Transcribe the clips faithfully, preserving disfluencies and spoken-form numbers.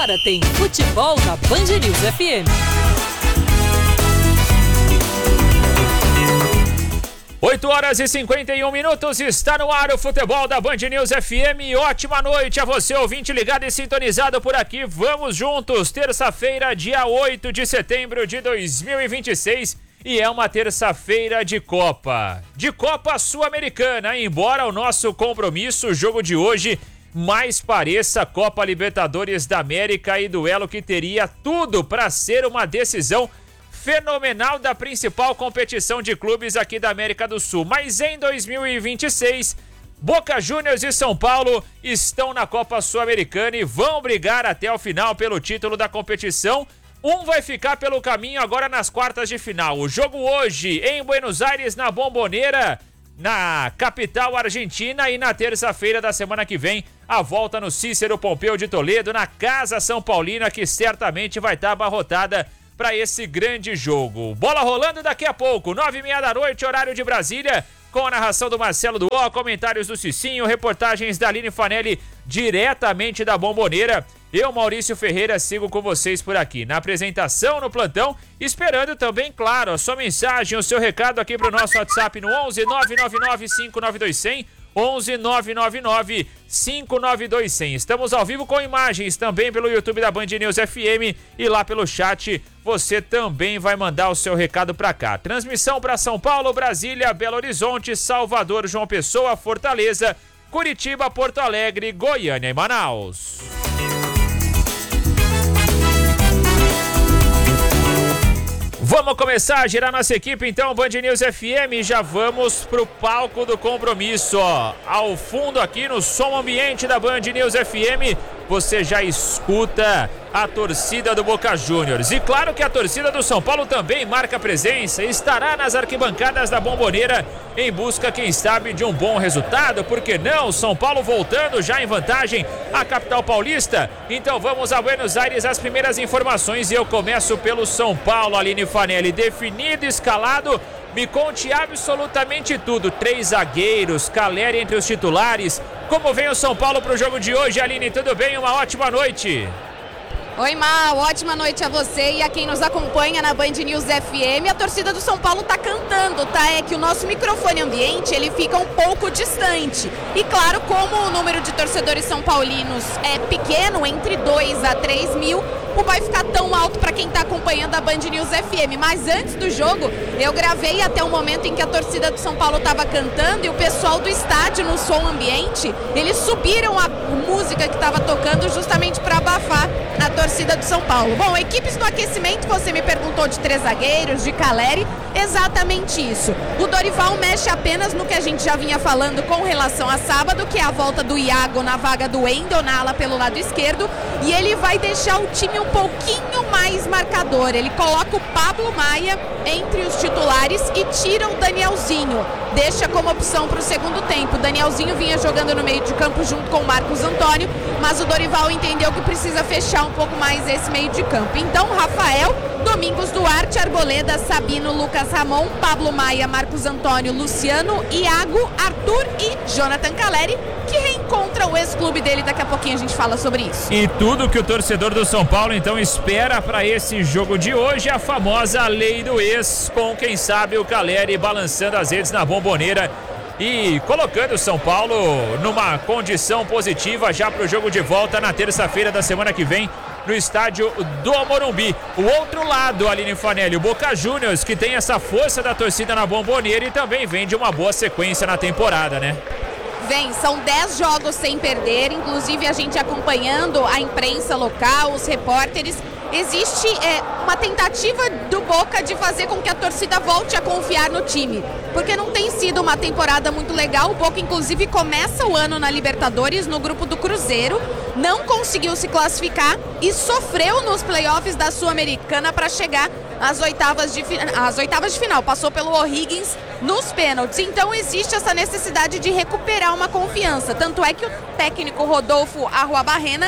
Agora tem futebol na Band News F M. oito horas e cinquenta e um minutos, está no ar o futebol da Band News F M. Ótima noite a você, ouvinte ligado e sintonizado por aqui. Vamos juntos, terça-feira, dia oito de setembro de dois mil e vinte e seis. E é uma terça-feira de Copa. De Copa Sul-Americana, embora o nosso compromisso, o jogo de hoje, mais pareça Copa Libertadores da América e duelo que teria tudo para ser uma decisão fenomenal da principal competição de clubes aqui da América do Sul. Mas em dois mil e vinte e seis, Boca Juniors e São Paulo estão na Copa Sul-Americana e vão brigar até o final pelo título da competição. Um vai ficar pelo caminho agora nas quartas de final. O jogo hoje em Buenos Aires, na Bombonera, na capital argentina, e na terça-feira da semana que vem, a volta no Cícero Pompeu de Toledo, na Casa São Paulina, que certamente vai estar abarrotada para esse grande jogo. Bola rolando daqui a pouco, nove e meia da noite, horário de Brasília, com a narração do Marcelo Duó, comentários do Cicinho, reportagens da Aline Fanelli diretamente da Bombonera. Eu, Maurício Ferreira, sigo com vocês por aqui, na apresentação, no plantão, esperando também, claro, a sua mensagem, o seu recado aqui para o nosso WhatsApp no onze nove nove nove cinco nove dois zero zero, onze nove nove nove cinco nove dois zero zero. Estamos ao vivo com imagens também pelo YouTube da Band News F M e lá pelo chat você também vai mandar o seu recado para cá. Transmissão para São Paulo, Brasília, Belo Horizonte, Salvador, João Pessoa, Fortaleza, Curitiba, Porto Alegre, Goiânia e Manaus. Vamos começar a girar nossa equipe então, Band News F M, já vamos pro palco do compromisso, ó. Ao fundo aqui no som ambiente da Band News F M, você já escuta a torcida do Boca Juniors. E claro que a torcida do São Paulo também marca presença, estará nas arquibancadas da Bombonera em busca, quem sabe, de um bom resultado. Por que não? São Paulo voltando já em vantagem à capital paulista. Então vamos a Buenos Aires, as primeiras informações, e eu começo pelo São Paulo. Aline Fanelli, definido, escalado, me conte absolutamente tudo. Três zagueiros, Caleri entre os titulares. Como vem o São Paulo para o jogo de hoje, Aline? Tudo bem? Uma ótima noite. Oi, Mal, ótima noite a você e a quem nos acompanha na Band News F M. A torcida do São Paulo tá cantando, tá? É que o nosso microfone ambiente, ele fica um pouco distante. E claro, como o número de torcedores são paulinos é pequeno, entre dois a três mil, não vai ficar tão alto para quem tá acompanhando a Band News F M. Mas antes do jogo, eu gravei até o momento em que a torcida do São Paulo tava cantando e o pessoal do estádio, no som ambiente, eles subiram a música que tava tocando justamente para abafar a torcida do São Paulo. Bom, equipes no aquecimento, você me perguntou de três zagueiros, de Caleri, exatamente isso. O Dorival mexe apenas no que a gente já vinha falando com relação a sábado, que é a volta do Iago na vaga do Wendel, na ala pelo lado esquerdo, e ele vai deixar o time um pouquinho mais marcador. Ele coloca o Pablo Maia entre os titulares e tira o Danielzinho. Deixa como opção para o segundo tempo. O Danielzinho vinha jogando no meio de campo junto com o Marcos Antônio, mas o Dorival entendeu que precisa fechar um pouco mais esse meio de campo. Então, Rafael, Domingos Duarte, Arboleda, Sabino, Lucas Ramon, Pablo Maia, Marcos Antônio, Luciano, Iago, Arthur e Jonathan Caleri, que reencontra o ex-clube dele. Daqui a pouquinho a gente fala sobre isso. E tudo que o torcedor do São Paulo então espera para esse jogo de hoje, a famosa lei do ex, com quem sabe o Caleri balançando as redes na Bombonera e colocando o São Paulo numa condição positiva já para o jogo de volta na terça-feira da semana que vem no estádio do Morumbi. O outro lado, Aline Fanelli, o Boca Juniors, que tem essa força da torcida na Bombonera e também vem de uma boa sequência na temporada, né? Vem, são dez jogos sem perder, inclusive a gente acompanhando a imprensa local, os repórteres. Existe é, uma tentativa do Boca de fazer com que a torcida volte a confiar no time, porque não tem sido uma temporada muito legal. O Boca, inclusive, começa o ano na Libertadores, no grupo do Cruzeiro, não conseguiu se classificar e sofreu nos playoffs da Sul-Americana para chegar às oitavas, de, às oitavas de final. Passou pelo O'Higgins nos pênaltis. Então existe essa necessidade de recuperar uma confiança. Tanto é que o técnico Rodolfo Arruabarrena,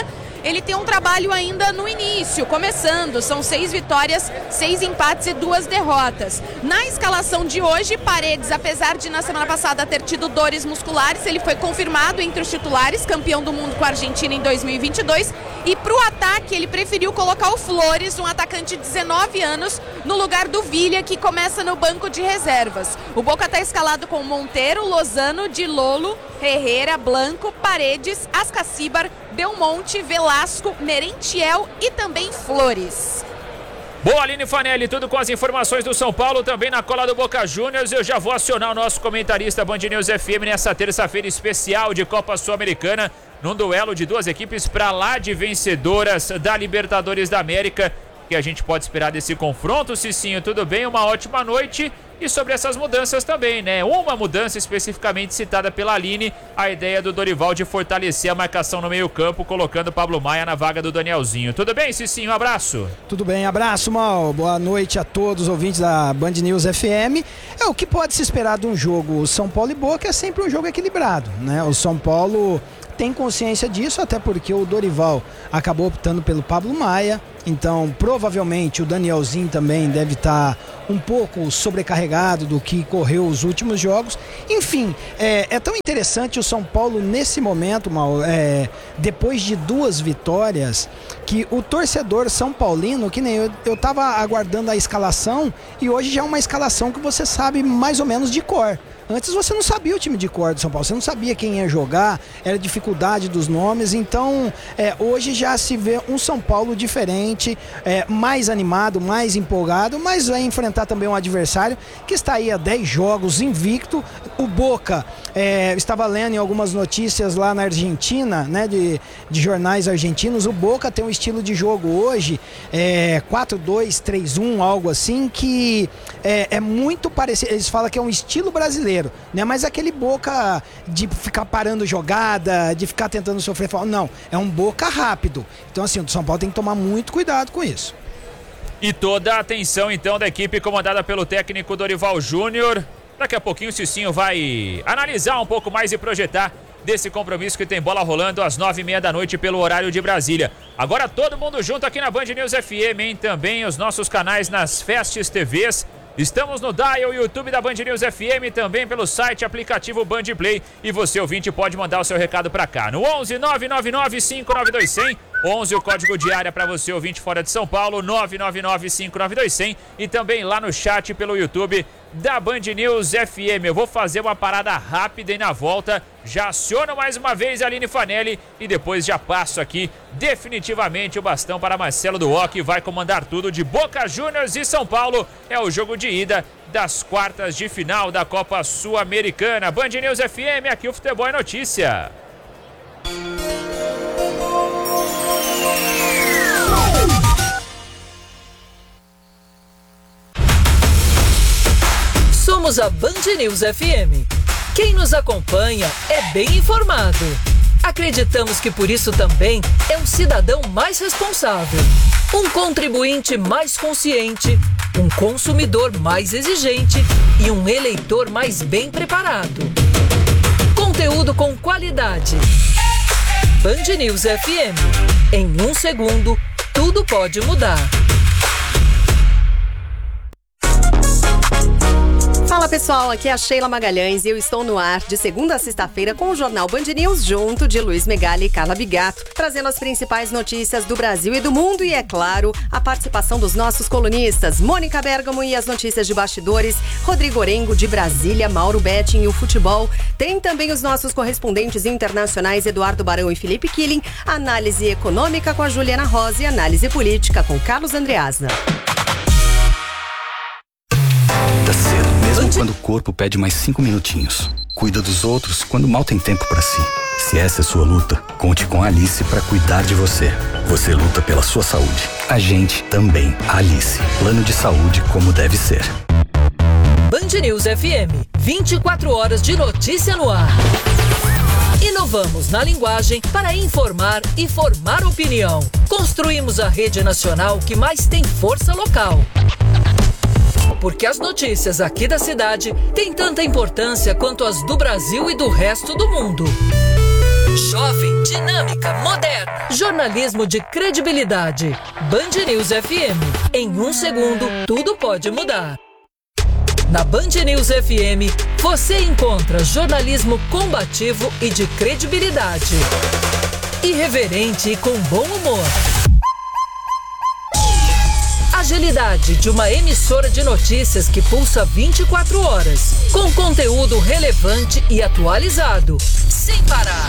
ele tem um trabalho ainda no início, começando. São seis vitórias, seis empates e duas derrotas. Na escalação de hoje, Paredes, apesar de na semana passada ter tido dores musculares, ele foi confirmado entre os titulares, campeão do mundo com a Argentina em dois mil e vinte e dois. E para o ataque, ele preferiu colocar o Flores, um atacante de dezenove anos, no lugar do Villa, que começa no banco de reservas. O Boca está escalado com Monteiro, Lozano, Di Lolo, Herrera, Blanco, Paredes, Ascacíbar, Belmonte, Velasco, Merentiel e também Flores. Boa, Aline Fanelli, tudo com as informações do São Paulo, também na cola do Boca Juniors. Eu já vou acionar o nosso comentarista Band News F M nessa terça-feira especial de Copa Sul-Americana, num duelo de duas equipes para lá de vencedoras da Libertadores da América. Que a gente pode esperar desse confronto, Cicinho? Tudo bem? Uma ótima noite. E sobre essas mudanças também, né? Uma mudança especificamente citada pela Aline, a ideia do Dorival de fortalecer a marcação no meio-campo, colocando Pablo Maia na vaga do Danielzinho. Tudo bem, Cicinho? Um abraço. Tudo bem, abraço, Mal. Boa noite a todos os ouvintes da Band News F M. É o que pode se esperar de um jogo São Paulo e Boca, é sempre um jogo equilibrado, né? O São Paulo tem consciência disso, até porque o Dorival acabou optando pelo Pablo Maia, então provavelmente o Danielzinho também deve estar um pouco sobrecarregado do que correu os últimos jogos. Enfim, é, é tão interessante o São Paulo nesse momento, Mal, é, depois de duas vitórias, que o torcedor são paulino, que nem eu, eu tava aguardando a escalação, e hoje já é uma escalação que você sabe mais ou menos de cor. Antes você não sabia o time de cor do São Paulo, você não sabia quem ia jogar, era dificuldade dos nomes, então é, hoje já se vê um São Paulo diferente, é, mais animado, mais empolgado, mas vai enfrentar também um adversário que está aí há dez jogos invicto. O Boca, é, estava lendo em algumas notícias lá na Argentina, né, de, de jornais argentinos, o Boca tem um estilo de jogo hoje, é, quatro dois três um, algo assim, que é, é muito parecido, eles falam que é um estilo brasileiro, né? Mas aquele Boca de ficar parando jogada, de ficar tentando sofrer, não, é um Boca rápido. Então assim, o São Paulo tem que tomar muito cuidado com isso. E toda a atenção então da equipe comandada pelo técnico Dorival Júnior. Daqui a pouquinho o Cicinho vai analisar um pouco mais e projetar desse compromisso que tem bola rolando às nove e meia da noite pelo horário de Brasília. Agora todo mundo junto aqui na Band News F M, hein? Também os nossos canais nas Festes T Vs. Estamos no Dial, YouTube da Band News F M, também pelo site, aplicativo Band Play. E você, ouvinte, pode mandar o seu recado pra cá no onze nove nove nove cinco nove dois zero zero. onze o código de área para você, ouvinte fora de São Paulo, nove nove nove cinco nove dois zero zero. E também lá no chat pelo YouTube da Band News F M. Eu vou fazer uma parada rápida e na volta já aciono mais uma vez a Aline Fanelli e depois já passo aqui definitivamente o bastão para Marcelo Duó, que vai comandar tudo de Boca Juniors e São Paulo. É o jogo de ida das quartas de final da Copa Sul-Americana. Band News F M, aqui o futebol é notícia. Somos a Band News F M. Quem nos acompanha é bem informado. Acreditamos que por isso também é um cidadão mais responsável, um contribuinte mais consciente, um consumidor mais exigente e um eleitor mais bem preparado. Conteúdo com qualidade. Band News F M. Em um segundo, tudo pode mudar. Fala pessoal, aqui é a Sheila Magalhães e eu estou no ar de segunda a sexta-feira com o Jornal Band News junto de Luiz Megali e Carla Bigato, trazendo as principais notícias do Brasil e do mundo e, é claro, a participação dos nossos colunistas Mônica Bergamo e as notícias de bastidores, Rodrigo Orengo de Brasília, Mauro Betting e o futebol. Tem também os nossos correspondentes internacionais Eduardo Barão e Felipe Killing, análise econômica com a Juliana Rosa e análise política com Carlos Andreasna. Quando o corpo pede mais cinco minutinhos. Cuida dos outros quando mal tem tempo pra si. Se essa é sua luta, conte com a Alice pra cuidar de você. Você luta pela sua saúde. A gente também. Alice. Plano de saúde como deve ser. Band News F M. vinte e quatro horas de notícia no ar. Inovamos na linguagem para informar e formar opinião. Construímos a rede nacional que mais tem força local. Porque as notícias aqui da cidade têm tanta importância quanto as do Brasil e do resto do mundo. Jovem, dinâmica, moderna. Jornalismo de credibilidade. Band News F M. Em um segundo, tudo pode mudar. Na Band News F M, você encontra jornalismo combativo e de credibilidade. Irreverente e com bom humor. Agilidade de uma emissora de notícias que pulsa vinte e quatro horas, com conteúdo relevante e atualizado, sem parar.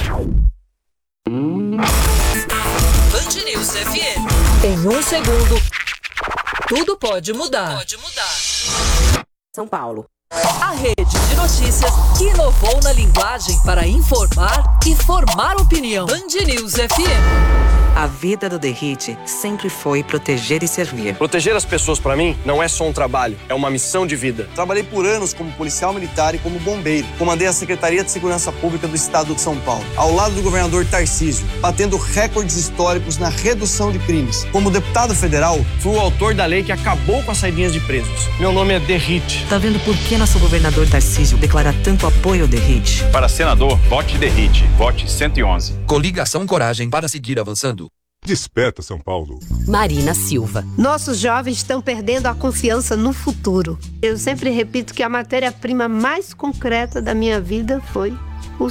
Band News F M. Em um segundo, tudo pode mudar. Pode mudar. São Paulo. A rede de notícias que inovou na linguagem para informar e formar opinião. Band News F M. A vida do Derrite sempre foi proteger e servir. Proteger as pessoas, pra mim, não é só um trabalho, é uma missão de vida. Trabalhei por anos como policial militar e como bombeiro. Comandei a Secretaria de Segurança Pública do Estado de São Paulo, ao lado do governador Tarcísio, batendo recordes históricos na redução de crimes. Como deputado federal, fui o autor da lei que acabou com as saidinhas de presos. Meu nome é Derrite. Tá vendo por que nosso governador Tarcísio declara tanto apoio ao Derrite? Para senador, vote Derrite. Vote cento e onze. Coligação Coragem para seguir avançando. Desperta, São Paulo. Marina Silva. Nossos jovens estão perdendo a confiança no futuro. Eu sempre repito que a matéria-prima mais concreta da minha vida foi